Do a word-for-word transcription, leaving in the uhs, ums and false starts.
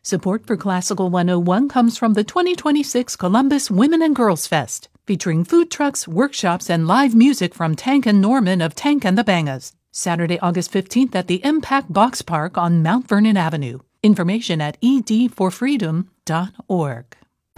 Support for Classical one oh one comes from the twenty twenty-six Columbus Women and Girls Fest, featuring food trucks, workshops, and live music from Tank and Norman of Tank and the Bangas. Saturday, August fifteenth at the Impact Box Park on Mount Vernon Avenue. Information at e d for freedom dot org.